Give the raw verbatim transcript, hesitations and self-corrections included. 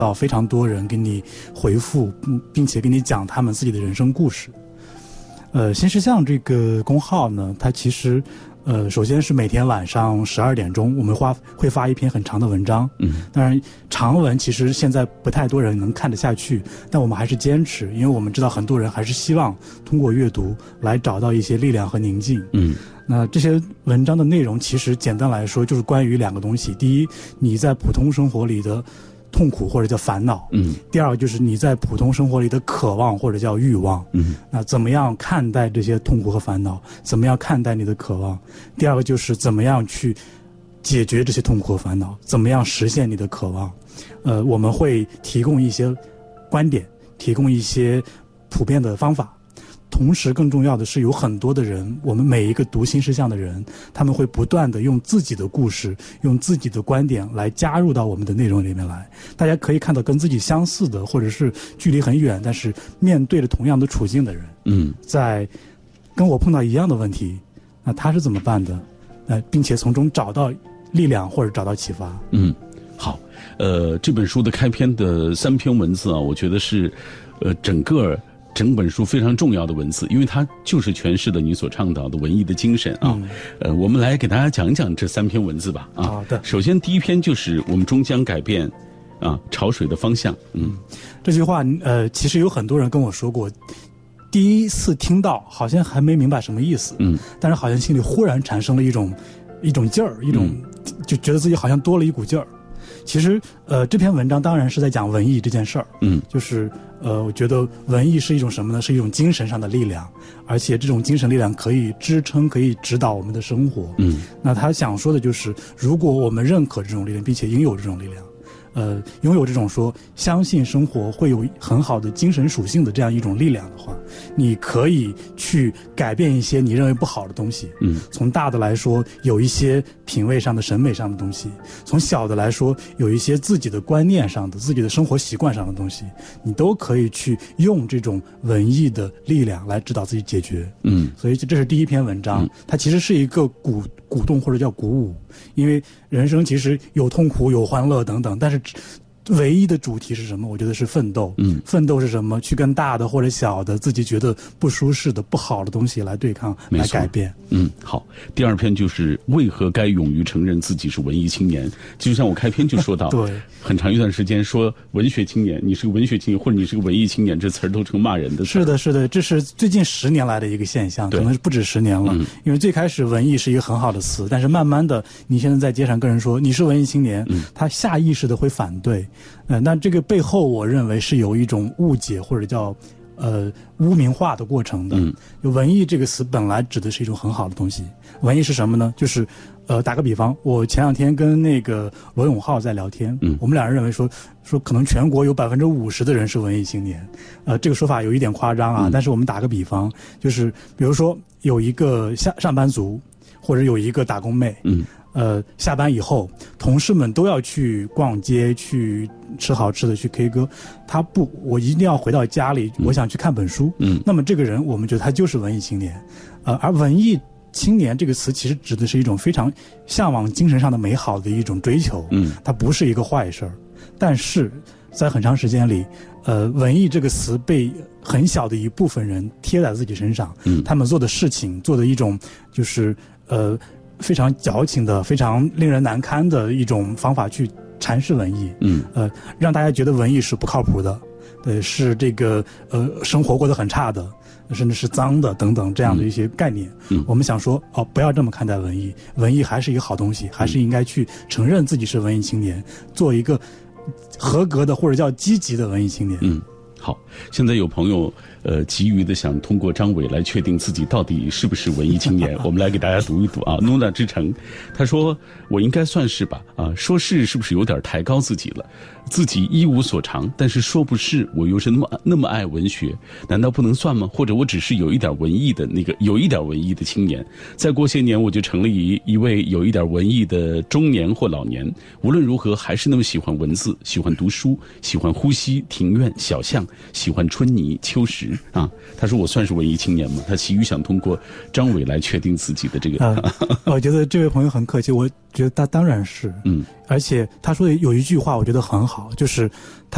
到非常多人给你回复，并且给你讲他们自己的人生故事。呃，新事项这个公号呢，它其实呃，首先是每天晚上十二点钟，我们发会发一篇很长的文章。嗯，当然长文其实现在不太多人能看得下去，但我们还是坚持，因为我们知道很多人还是希望通过阅读来找到一些力量和宁静。嗯，那这些文章的内容其实简单来说就是关于两个东西：第一，你在普通生活里的痛苦或者叫烦恼，嗯，第二个就是你在普通生活里的渴望或者叫欲望，嗯，那怎么样看待这些痛苦和烦恼？怎么样看待你的渴望？第二个就是怎么样去解决这些痛苦和烦恼？怎么样实现你的渴望？呃，我们会提供一些观点，提供一些普遍的方法。同时更重要的是，有很多的人，我们每一个读新事项的人，他们会不断的用自己的故事，用自己的观点来加入到我们的内容里面来。大家可以看到跟自己相似的，或者是距离很远但是面对着同样的处境的人，嗯，在跟我碰到一样的问题，那他是怎么办的？呃，并且从中找到力量或者找到启发。 嗯，好，呃，这本书的开篇的三篇文字啊，我觉得是，呃，整个。整本书非常重要的文字，因为它就是诠释了你所倡导的文艺的精神啊。嗯、呃，我们来给大家讲一讲这三篇文字吧。啊， 好的。 首先第一篇就是我们终将改变，啊，潮水的方向。嗯， 这句话呃，其实有很多人跟我说过，第一次听到好像还没明白什么意思，嗯，但是好像心里忽然产生了一种一种劲儿，一种、嗯、就觉得自己好像多了一股劲儿。其实，呃，这篇文章当然是在讲文艺这件事儿，嗯，就是呃，我觉得文艺是一种什么呢？是一种精神上的力量，而且这种精神力量可以支撑、可以指导我们的生活，嗯。那他想说的就是，如果我们认可这种力量，并且拥有这种力量，呃，拥有这种说相信生活会有很好的精神属性的这样一种力量的话，你可以去改变一些你认为不好的东西。嗯，从大的来说，有一些品味上的、审美上的东西；从小的来说，有一些自己的观念上的、自己的生活习惯上的东西，你都可以去用这种文艺的力量来指导自己解决。嗯，所以这是第一篇文章，它其实是一个鼓鼓动或者叫鼓舞，因为人生其实有痛苦、有欢乐等等，但是唯一的主题是什么？我觉得是奋斗。嗯，奋斗是什么？去跟大的或者小的自己觉得不舒适的、不好的东西来对抗、来改变。 嗯，好。第二篇就是为何该勇于承认自己是文艺青年？就像我开篇就说到， 对， 很长一段时间说文学青年，你是个文学青年，或者你是个文艺青年，这词儿都成骂人的词。 是的，是的，这是最近十年来的一个现象，可能是不止十年了。嗯、因为最开始文艺是一个很好的词，但是慢慢的，你现在在街上跟人说你是文艺青年，嗯、他下意识的会反对。呃，那这个背后，我认为是有一种误解或者叫呃污名化的过程的。嗯，文艺这个词本来指的是一种很好的东西。文艺是什么呢？就是呃，打个比方，我前两天跟那个罗永浩在聊天，嗯，我们两人认为说说可能全国有百分之五十的人是文艺青年，呃，这个说法有一点夸张啊，嗯、但是我们打个比方，就是比如说有一个下上班族，或者有一个打工妹，嗯。呃，下班以后，同事们都要去逛街，去吃好吃的，去 K 歌。他不，我一定要回到家里，嗯、我想去看本书。嗯，那么这个人，我们觉得他就是文艺青年。呃，而文艺青年这个词其实指的是一种非常向往精神上的美好的一种追求。嗯，它不是一个坏事儿。但是在很长时间里，呃，文艺这个词被很小的一部分人贴在自己身上。嗯，他们做的事情，做的一种就是呃。非常矫情的、非常令人难堪的一种方法去阐释文艺，嗯，呃，让大家觉得文艺是不靠谱的，对，是这个呃生活过得很差的，甚至是脏的等等这样的一些概念。嗯，我们想说哦，不要这么看待文艺，文艺还是一个好东西，还是应该去承认自己是文艺青年，做一个合格的或者叫积极的文艺青年。 嗯。好，现在有朋友呃急于的想通过张伟来确定自己到底是不是文艺青年，我们来给大家读一读啊。努娜之城，他说我应该算是吧，啊，说是是不是有点抬高自己了？自己一无所长，但是说不是，我又是那么那么爱文学，难道不能算吗？或者我只是有一点文艺的那个有一点文艺的青年，再过些年我就成了一一位有一点文艺的中年或老年。无论如何，还是那么喜欢文字，喜欢读书，喜欢呼吸庭院小巷。喜欢春泥秋实啊，他说我算是文艺青年吗？他急于想通过张伟来确定自己的这个。 啊、我觉得这位朋友很客气，我觉得他当然是，嗯，而且他说的有一句话我觉得很好，就是他。